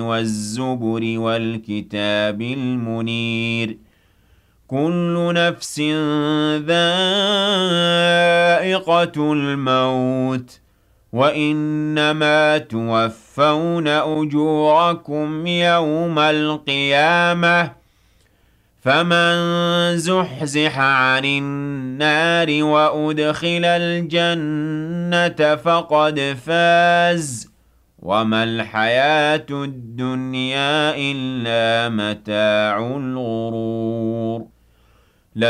والزبر والكتاب المنير كل نفس ذائقة الموت وإنما توفون أجوركم يوم القيامة فمن زحزح عن النار وأدخل الجنة فقد فاز وما الحياة الدنيا إلا متاع الغرور